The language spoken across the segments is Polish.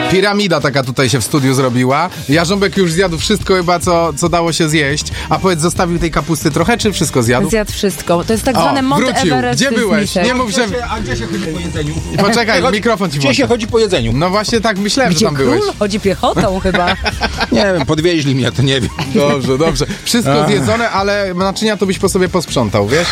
Piramida taka tutaj się w studiu zrobiła. Jarząbek już zjadł wszystko chyba, co dało się zjeść. A powiedz, zostawił tej kapusty trochę, czy wszystko zjadł? Zjadł wszystko. To jest tak zwane Mont wrócił. Everest. Gdzie byłeś? Nie mów, że... A gdzie się chodzi po jedzeniu? Poczekaj, mikrofon ci Gdzie się chodzi po jedzeniu? No właśnie tak myślałem, Gdzie że tam byłeś. król chodzi piechotą chyba. Nie wiem, podwieźli mnie, to nie wiem. Dobrze. Wszystko zjedzone, ale naczynia to byś po sobie posprzątał, wiesz?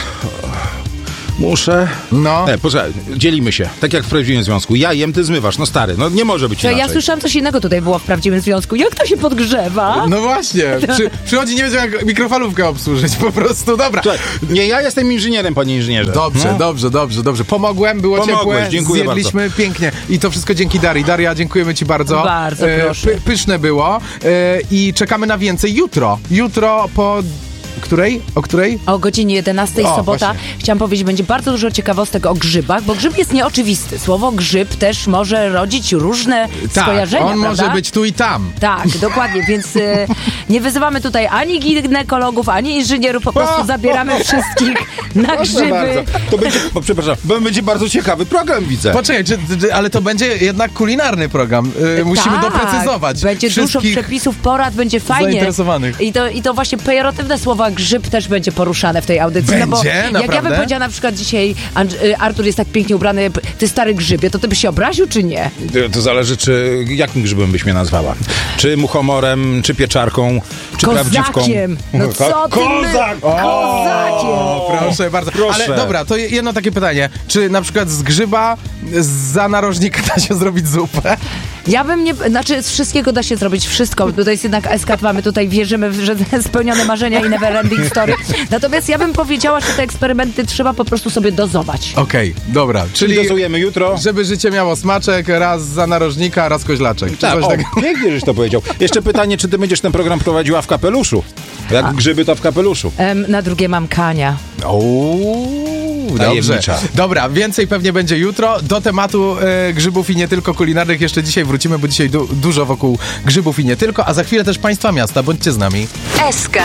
Muszę. No. Poczekaj, dzielimy się. Tak jak w prawdziwym związku. Ja jem, ty zmywasz. No stary, no nie może być inaczej. Ja słyszałam coś innego tutaj było w prawdziwym związku. Jak to się podgrzewa? No właśnie. Przychodzi, nie wiedział jak mikrofalówkę obsłużyć po prostu. Dobra. Słuchaj, nie, ja jestem inżynierem, panie inżynierze. Dobrze. Pomogłem, było ciepłe, dziękuję zjedliśmy bardzo. Pięknie. I to wszystko dzięki Darii. Daria, dziękujemy ci bardzo. Bardzo proszę. Pyszne było. I czekamy na więcej jutro. Jutro po... Której? O której? O godzinie 11 sobota. Właśnie. Chciałam powiedzieć, będzie bardzo dużo ciekawostek o grzybach, bo grzyb jest nieoczywisty. Słowo grzyb też może rodzić różne skojarzenia, on prawda? może być tu i tam. Tak, dokładnie, więc nie wyzywamy tutaj ani ginekologów, ani inżynierów, po prostu zabieramy wszystkich na grzyby. Bardzo. To będzie, przepraszam, będzie bardzo ciekawy program, widzę. Poczekaj, ale to będzie jednak kulinarny program. Musimy Tak, doprecyzować. będzie dużo przepisów, porad, będzie fajnie. Zainteresowanych. I to właśnie pejoratywne słowa grzyb też będzie poruszane w tej audycji. Będzie? No bo jak ja Naprawdę? bym powiedziała na przykład dzisiaj, Artur jest tak pięknie ubrany, ty stary grzybie, to ty byś się obraził, czy nie? To zależy, jakim grzybem byś mnie nazwała. Czy muchomorem, czy pieczarką, czy prawdziwką. Kozakiem! No co ty Kozak! Kozakiem! Proszę bardzo. Proszę. Ale dobra, to jedno takie pytanie. Czy na przykład z grzyba, za narożnika da się zrobić zupę? Ja bym nie... Znaczy z wszystkiego da się zrobić wszystko. To jest jednak SK2, mamy tutaj wierzymy, że spełnione marzenia i never ending story. Natomiast ja bym powiedziała, że te eksperymenty trzeba po prostu sobie dozować. Okej, dobra. Czyli dozujemy jutro. Żeby życie miało smaczek, raz za narożnika, raz koźlaczek. Czy Tak, coś takiego? pięknie, żeś to powiedział. Jeszcze pytanie, czy ty będziesz ten program prowadziła w kapeluszu? Jak grzyby, to w kapeluszu. Na drugie mam Kania. Dobrze. Tajemnicza. Dobra, więcej pewnie będzie jutro. Do tematu grzybów i nie tylko kulinarnych jeszcze dzisiaj wrócimy, bo dzisiaj dużo wokół grzybów i nie tylko, a za chwilę też państwa miasta. Bądźcie z nami. SK